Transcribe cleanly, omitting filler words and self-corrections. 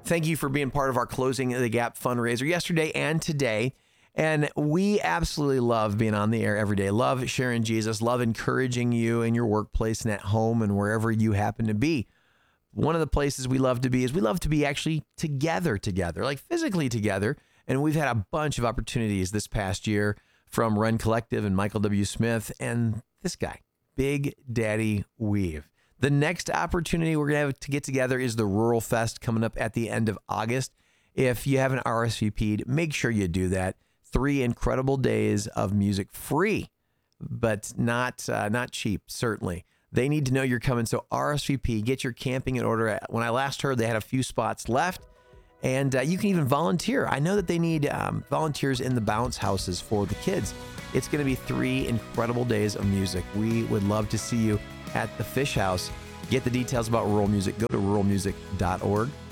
Thank you for being part of our Closing the Gap fundraiser yesterday and today. And we absolutely love being on the air every day. Love sharing Jesus, love encouraging you in your workplace and at home and wherever you happen to be. One of the places we love to be is we love to be actually together, like physically together. And we've had a bunch of opportunities this past year from Run Collective and Michael W. Smith and this guy, Big Daddy Weave. The next opportunity we're going to have to get together is the Rural Fest coming up at the end of August. If you haven't RSVP'd, make sure you do that. 3 incredible days of music, free, but not cheap, certainly. They need to know you're coming, so RSVP, get your camping in order. When I last heard, they had a few spots left, and you can even volunteer. I know that they need volunteers in the bounce houses for the kids. It's going to be 3 incredible days of music. We would love to see you at the Fish House. Get the details about Rural Music. Go to ruralmusic.org.